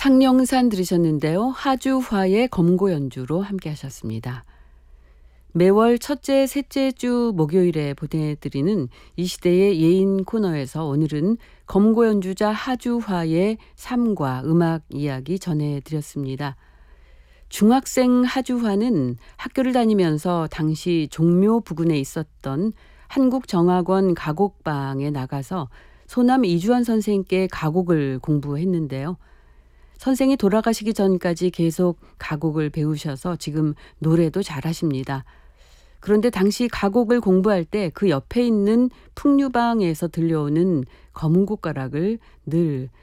상령산 들으셨는데요. 하주화의 검고 연주로 함께 하셨습니다. 매월 첫째, 셋째 주 목요일에 보내드리는 이 시대의 예인 코너에서 오늘은 검고 연주자 하주화의 삶과 음악 이야기 전해드렸습니다. 중학생 하주화는 학교를 다니면서 당시 종묘 부근에 있었던 한국정악원 가곡방에 나가서 소남 이주환 선생님께 가곡을 공부했는데요. 선생이 돌아가시기 전까지 계속 가곡을 배우셔서 지금 노래도 잘하십니다. 그런데 당시 가곡을 공부할 때 그 옆에 있는 풍류방에서 들려오는 검은국가락을 늘